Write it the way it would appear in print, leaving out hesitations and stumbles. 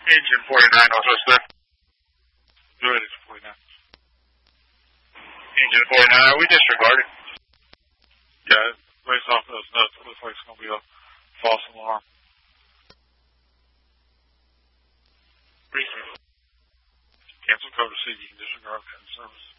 Engine 49, what's this there? Good, it's 49. Engine 49, we disregard it. Yeah, based off those notes, it looks like it's going to be a false alarm. Cancel code receipt, you can disregard that service.